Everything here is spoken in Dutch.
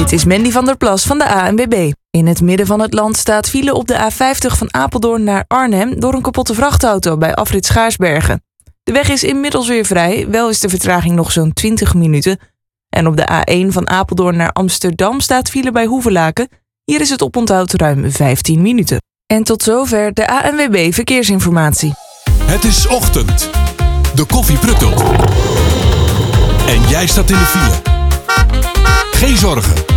Dit is Mandy van der Plas van de ANWB. In het midden van het land staat file op de A50 van Apeldoorn naar Arnhem door een kapotte vrachtauto bij afrit Schaarsbergen. De weg is inmiddels weer vrij, wel is de vertraging nog zo'n 20 minuten. En op de A1 van Apeldoorn naar Amsterdam staat file bij Hoevelaken. Hier is het oponthoud ruim 15 minuten. En tot zover de ANWB Verkeersinformatie. Het is ochtend. De koffie pruttelt. En jij staat in de file. Geen zorgen.